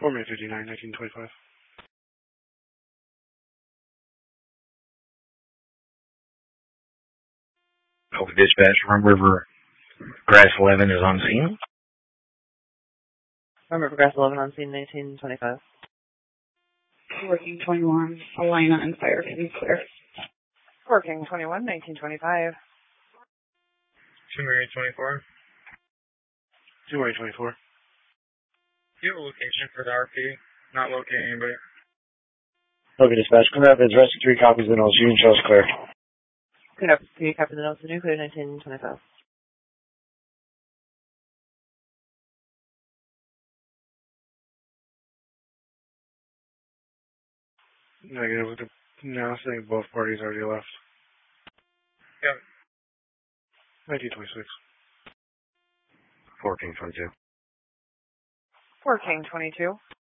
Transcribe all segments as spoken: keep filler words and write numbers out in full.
four May fifty-nine, nineteen twenty-five. Over dispatch from River Grass eleven is on scene. From River Grass eleven on scene, nineteen twenty-five. Working twenty-one, Elena and Fire City clear. Working twenty-one, nineteen twenty-five. two Mary twenty-four. two Mary twenty-four. Do you have a location for the R P? Not locating anybody. Okay, dispatch. Clear up is rescue three copies of the notes. You and Charles clear. Clear up three copies of the notes. The new clear nineteen twenty-five. Negative. No, I think both parties already left. Yep. nineteen twenty-six. fourteen twenty-two. Working twenty-two.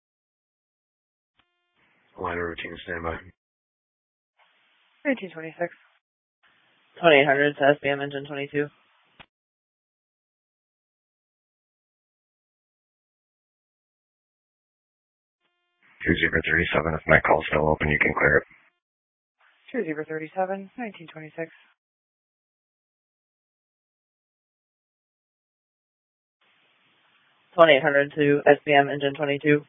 Line of routine standby. nineteen twenty-six. twenty-eight hundred to S B M engine twenty-two. two zero three seven, if my call's still open, you can clear it. two zero three seven, nineteen twenty-six. twenty-eight hundred to S B M engine twenty-two.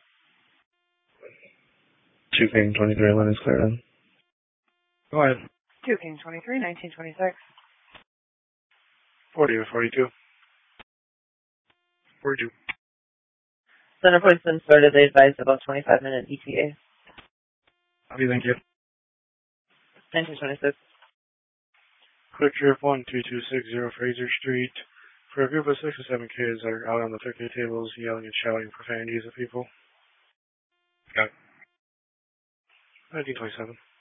two King twenty-three, line is clear then. Go ahead. two King twenty-three, nineteen twenty-six. forty or forty-two. forty-two. Center point's been started. They advised about twenty-five minute E T A. Copy, thank you. nineteen twenty-six. Quick trip one two two six zero Fraser Street. For a group of six or seven kids that are out on the picnic tables yelling and shouting profanities at people. Got it. nineteen twenty-seven.